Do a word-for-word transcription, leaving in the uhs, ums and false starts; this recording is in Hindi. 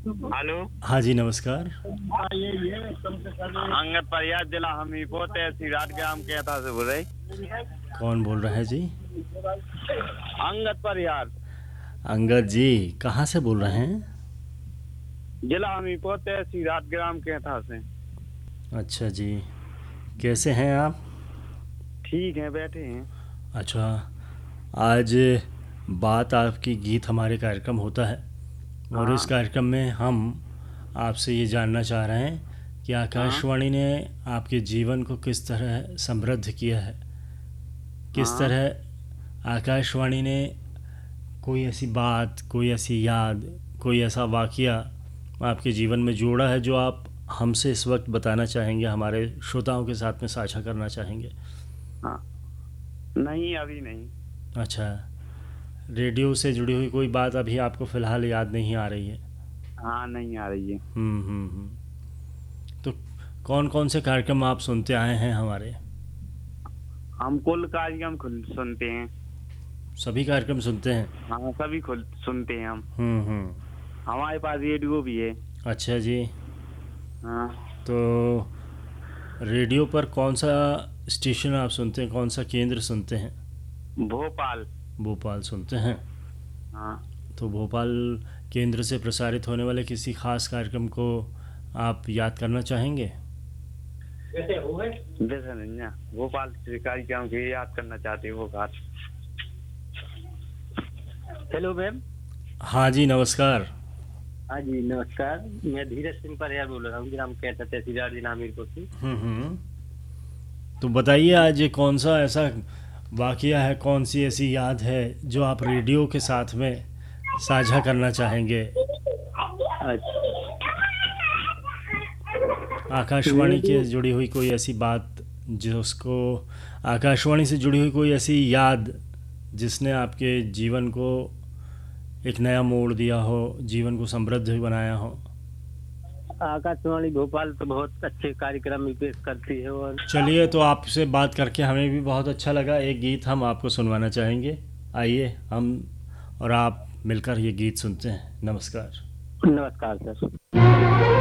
हेलो। हाँ जी, नमस्कार। अंगद परियार, जिला हमीरपुर, तहसील ग्राम कहता से बोल रही। कौन बोल रहा है जी? अंगद परियार, अंगद जी, कहाँ से बोल रहे हैं? जिला हमीरपुर, तहसील ग्राम कहता से। अच्छा जी, कैसे हैं आप? ठीक है, बैठे हैं। अच्छा, आज बात आपकी गीत हमारे कार्यक्रम होता है और इस हाँ कार्यक्रम में हम आपसे ये जानना चाह रहे हैं कि हाँ आकाशवाणी ने आपके जीवन को किस तरह समृद्ध किया है। किस हाँ। तरह आकाशवाणी ने कोई ऐसी बात, कोई ऐसी याद, कोई ऐसा वाक़या आपके जीवन में जोड़ा है जो आप हमसे इस वक्त बताना चाहेंगे, हमारे श्रोताओं के साथ में साझा करना चाहेंगे? हाँ, नहीं अभी नहीं। अच्छा, रेडियो से जुड़ी हुई कोई बात अभी आपको फ़िलहाल याद नहीं आ रही है? हाँ, नहीं आ रही है। हुँ, हुँ, हुँ। तो कौन-कौन से कार्यक्रम आप सुनते आए हैं हमारे? हम कुल कार्यक्रम खुल सुनते हैं। सभी कार्यक्रम सुनते हैं? हाँ, सभी खुल सुनते हैं हम। हुँ, हुँ। हमारे पास रेडियो भी है। अच्छा जी, हाँ, तो रेडियो पर कौन-सा स्टेशन आप सुनते हैं, कौन-सा केंद्र सुनते हैं? भोपाल। भोपाल सुनते हैं। हाँ, तो भोपाल केंद्र से प्रसारित होने वाले किसी ख़ास कार्यक्रम को आप याद करना चाहेंगे? जैसे नहीं ना, भोपाल से कार्यक्रम के याद करना चाहते हो वो बात। Hello ma'am. हाँ जी, नमस्कार। हाँ जी, नमस्कार। मैं धीरज सिंह परियार बोल रहा हूँ, ग्राम कहता तहसील जिला हमीरपुर से। हुँ, हुँ। तो बताइए, आज ये कौन-सा ऐसा वाक़या है, कौन-सी ऐसी याद है जो आप रेडियो के साथ में साझा करना चाहेंगे? अच्छा, आकाशवाणी के रेडियो। जुड़ी हुई कोई ऐसी बात जिसको आकाशवाणी से जुड़ी हुई कोई ऐसी याद जिसने आपके जीवन को एक नया मोड़ दिया हो, जीवन को समृद्ध बनाया हो? आकाशवाणी भोपाल तो बहुत अच्छे कार्यक्रम भी पेश करती है। और चलिए, तो आपसे बात करके हमें भी बहुत अच्छा लगा। एक गीत हम आपको सुनवाना चाहेंगे। आइए, हम और आप मिलकर ये गीत सुनते हैं। नमस्कार। नमस्कार सर।